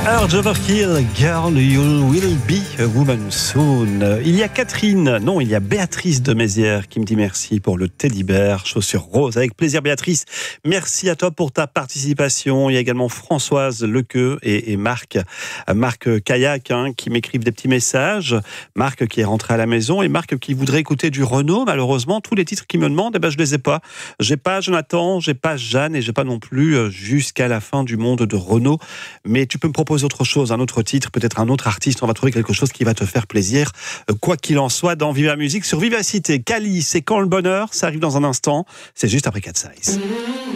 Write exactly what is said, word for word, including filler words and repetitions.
Urge Overkill, Girl, You Will Be a Woman Soon. Il y a Catherine, non, il y a Béatrice de Mézières qui me dit merci pour le teddy bear, chaussure rose. Avec plaisir, Béatrice. Merci à toi pour ta participation. Il y a également Françoise Lequeux et, et Marc, Marc Caillac, hein, qui m'écrivent des petits messages. Marc qui est rentré à la maison et Marc qui voudrait écouter du Renaud. Malheureusement, tous les titres qu'il me demande, eh ben, je les ai pas. J'ai pas Jonathan, j'ai pas Jeanne et j'ai pas non plus Jusqu'à la fin du monde de Renaud. Mais tu peux me proposer autre chose, un autre titre, peut-être un autre artiste, on va trouver quelque chose qui va te faire plaisir. Quoi qu'il en soit, dans Viva Musique sur Vivacité. Cali, c'est quand le bonheur, ça arrive dans un instant, c'est juste après quatre Size.